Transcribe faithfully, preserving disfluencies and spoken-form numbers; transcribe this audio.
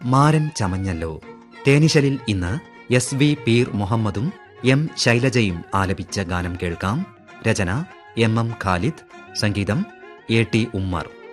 മാരൻ ചമഞ്ഞല്ലോ. തേനിശലിൽ ഇന്ന് S V പീർ മുഹമ്മദും M ശൈലജയും ആലപിച്ച ഗാനം കേൾക്കാം. രചന എം എം ഖാലിദ്, സംഗീതം എ ടി ഉമ്മർ.